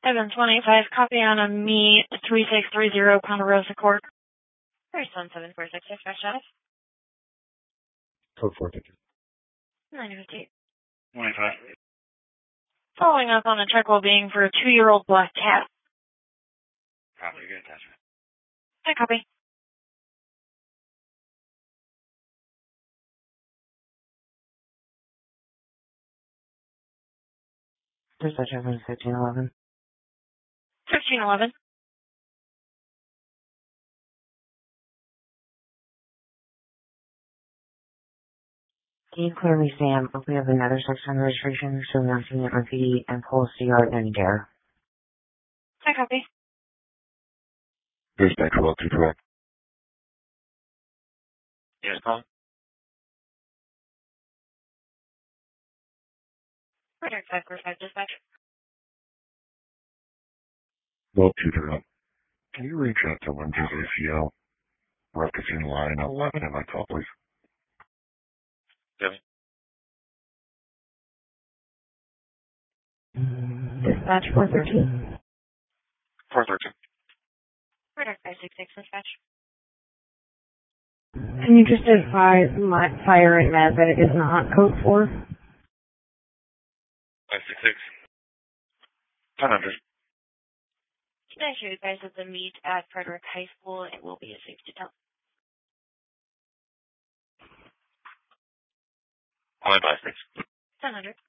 Evan 25, copy on a me 3630 Ponderosa Court. 31746, dispatch status. Code 450. 958. 25. Following up on a check well-being for a 2-year-old black cat. Copy, good attachment. Hi, copy. Dispatch Evan 1511. 1511. Can you clearly Sam if we have another section registration, so announcing it on PD and pull CR and dare? Hi, copy. Dispatch well to direct. Yes, call. Project 545, dispatch. Well to direct. Can you reach out to Lindsay's ACL? Referencing line 11 in my call, please. Debbie. Dispatch 413. 413. Project 566, dispatch. Can you just advise my fire and med that it is not code 4? 566. 1000. Can I show you guys at the meet at Frederick High School? It will be a safety talk. 556. 1000.